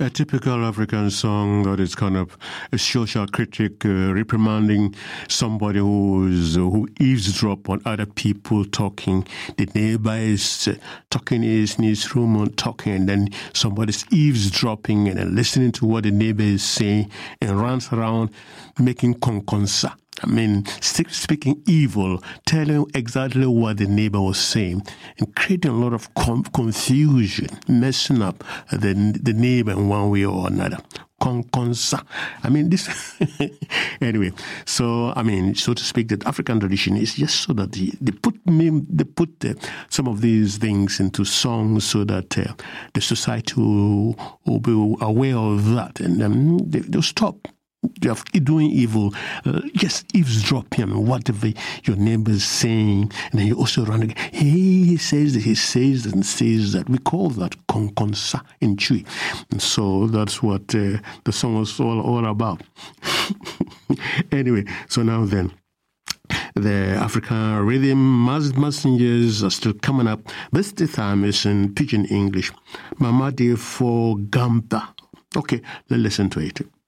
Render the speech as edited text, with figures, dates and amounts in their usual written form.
a typical African song that is kind of a social critic reprimanding somebody who eavesdrop on other people talking. The neighbor is talking in his room and talking, and then somebody's eavesdropping and then listening to what the neighbor is saying and runs around making konkonsa. I mean, speaking evil, telling exactly what the neighbor was saying, and creating a lot of confusion, messing up the neighbor in one way or another. Konkonsa. I mean, this... Anyway, so, I mean, so to speak, the African tradition is just so that they put some of these things into songs so that the society will be aware of that, and they'll stop. You're doing evil, just eavesdropping on whatever your neighbor is saying, and then you also run again. He says that. We call that konkonsa in Twi. And so that's what the song was all about. Anyway, so now then, the African rhythm messengers are still coming up. This time is in Pidgin English. Mamadi for Gamba. Okay, let's listen to it.